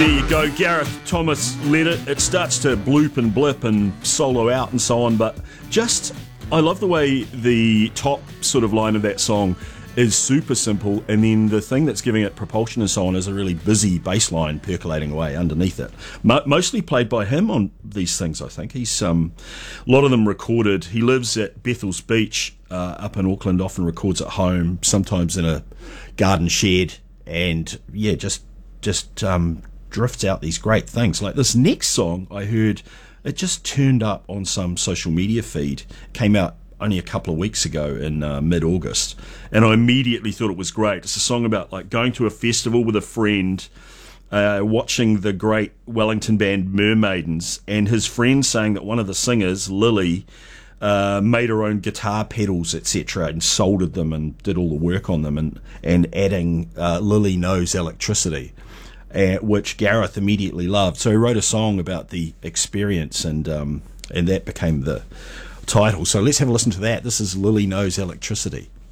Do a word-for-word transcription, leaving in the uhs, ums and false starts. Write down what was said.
There you go, Gareth Thomas led it. It starts to bloop and blip and solo out and so on, but just, I love the way the top sort of line of that song is super simple, and then the thing that's giving it propulsion and so on is a really busy bass line percolating away underneath it. Mo- mostly played by him on these things, I think. He's um, a lot of them recorded. He lives at Bethells Beach uh, up in Auckland, often records at home, sometimes in a garden shed, and yeah, just just um, drifts out these great things. Like this next song I heard, it just turned up on some social media feed, came out only a couple of weeks ago in uh, mid-August, and I immediately thought it was great. It's a song about like going to a festival with a friend, uh, watching the great Wellington band Mermaidens, and his friend saying that one of the singers, Lily, uh, made her own guitar pedals, et cetera, and soldered them and did all the work on them, and and adding uh, Lily Knows Electricity, uh, which Gareth immediately loved. So he wrote a song about the experience, and um, and that became the title. So let's have a listen to that. This is Lily Knows Electricity.